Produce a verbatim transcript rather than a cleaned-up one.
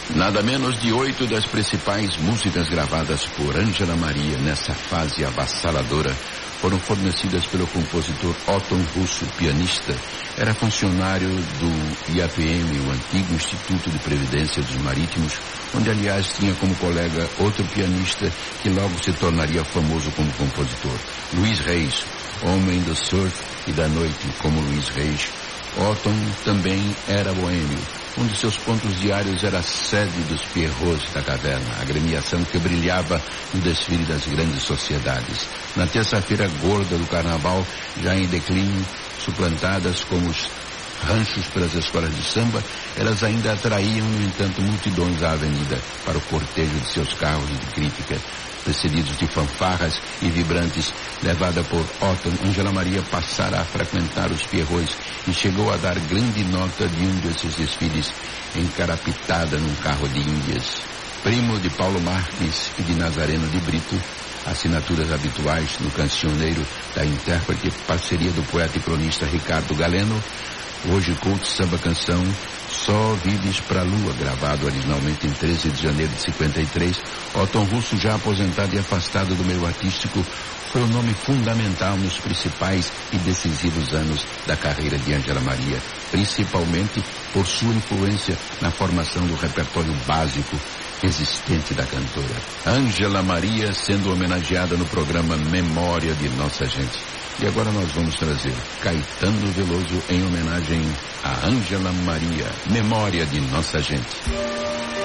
Nada menos de oito das principais músicas gravadas por Ângela Maria nessa fase avassaladora foram fornecidas pelo compositor Otton Russo, pianista. Era funcionário do I A P M, o antigo Instituto de Previdência dos Marítimos, onde, aliás, tinha como colega outro pianista que logo se tornaria famoso como compositor, Luiz Reis, homem do surf e da noite, como Luiz Reis. Otton também era boêmio. Um de seus pontos diários era a sede dos Pierrots da Caverna, a agremiação que brilhava no desfile das grandes sociedades. Na terça-feira gorda do carnaval, já em declínio, suplantadas como os ranchos pelas escolas de samba, elas ainda atraíam, no entanto, multidões à avenida para o cortejo de seus carros de crítica. Precedidos de fanfarras e vibrantes, levada por Otton, Ângela Maria passara a frequentar os Pierrots e chegou a dar grande nota de um desses desfiles, encarapitada num carro de Índias. Primo de Paulo Marques e de Nazareno de Brito, assinaturas habituais no cancioneiro da intérprete, parceria do poeta e cronista Ricardo Galeno, hoje culto samba-canção Só Vives pra Lua, gravado originalmente em treze de janeiro de cinquenta e três, Otton Russo, já aposentado e afastado do meio artístico, foi um nome fundamental nos principais e decisivos anos da carreira de Ângela Maria, principalmente por sua influência na formação do repertório básico existente da cantora. Ângela Maria sendo homenageada no programa Memória de Nossa Gente. E agora nós vamos trazer Caetano Veloso em homenagem a Ângela Maria, Memória de Nossa Gente.